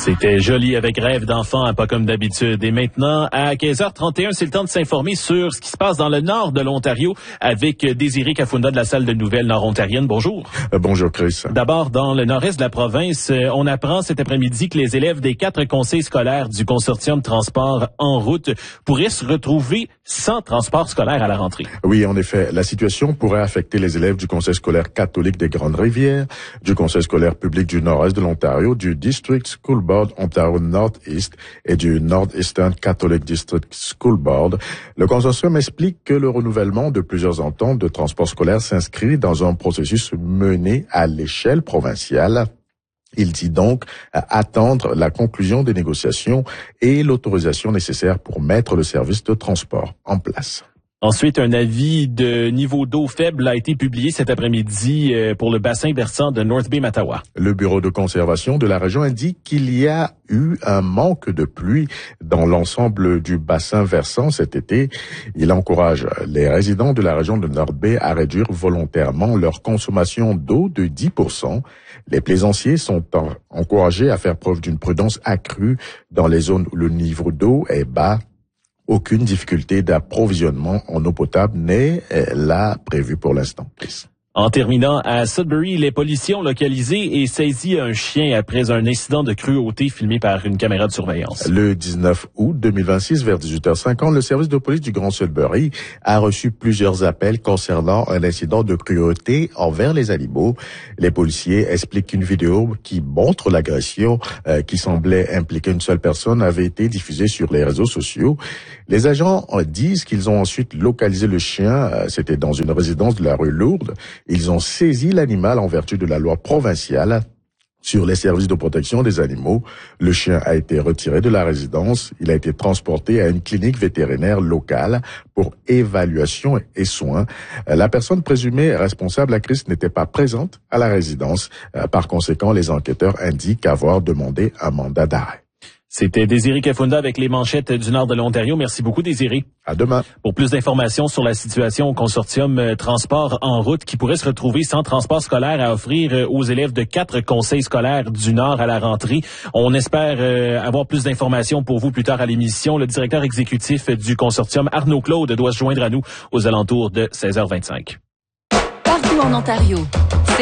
C'était joli avec Rêve d'enfant, pas comme d'habitude. Et maintenant, à 15h31, c'est le temps de s'informer sur ce qui se passe dans le nord de l'Ontario avec Désiré Kafunda de la salle de nouvelles nord-ontarienne. Bonjour. Bonjour, Chris. D'abord, dans le nord-est de la province, on apprend cet après-midi que les élèves des 4 conseils scolaires du consortium Transport en route pourraient se retrouver sans transport scolaire à la rentrée. Oui, en effet, la situation pourrait affecter les élèves du conseil scolaire catholique des Grandes-Rivières, du conseil scolaire public du nord-est de l'Ontario, du District School Board Ontario North-East et du Northeastern Catholic District School Board. Le consortium explique que le renouvellement de plusieurs ententes de transport scolaire s'inscrit dans un processus mené à l'échelle provinciale. Il dit donc attendre la conclusion des négociations et l'autorisation nécessaire pour mettre le service de transport en place. Ensuite, un avis de niveau d'eau faible a été publié cet après-midi pour le bassin versant de North Bay-Mattawa. Le bureau de conservation de la région indique qu'il y a eu un manque de pluie dans l'ensemble du bassin versant cet été. Il encourage les résidents de la région de North Bay à réduire volontairement leur consommation d'eau de 10%. Les plaisanciers sont encouragés à faire preuve d'une prudence accrue dans les zones où le niveau d'eau est bas. Aucune difficulté d'approvisionnement en eau potable n'est là prévue pour l'instant. En terminant, à Sudbury, les policiers ont localisé et saisi un chien après un incident de cruauté filmé par une caméra de surveillance. Le 19 août 2026, vers 18h50, le service de police du Grand Sudbury a reçu plusieurs appels concernant un incident de cruauté envers les animaux. Les policiers expliquent qu'une vidéo qui montre l'agression qui semblait impliquer une seule personne avait été diffusée sur les réseaux sociaux. Les agents disent qu'ils ont ensuite localisé le chien. C'était dans une résidence de la rue Lourdes. Ils ont saisi l'animal en vertu de la loi provinciale sur les services de protection des animaux. Le chien a été retiré de la résidence. Il a été transporté à une clinique vétérinaire locale pour évaluation et soins. La personne présumée responsable, la Christ, n'était pas présente à la résidence. Par conséquent, les enquêteurs indiquent avoir demandé un mandat d'arrêt. C'était Désiré Kafunda avec les manchettes du nord de l'Ontario. Merci beaucoup, Désiré. À demain. Pour plus d'informations sur la situation au consortium Transport en route qui pourrait se retrouver sans transport scolaire à offrir aux élèves de 4 conseils scolaires du Nord à la rentrée, on espère avoir plus d'informations pour vous plus tard à l'émission. Le directeur exécutif du consortium, Arnaud Claude, doit se joindre à nous aux alentours de 16h25. Partout en Ontario.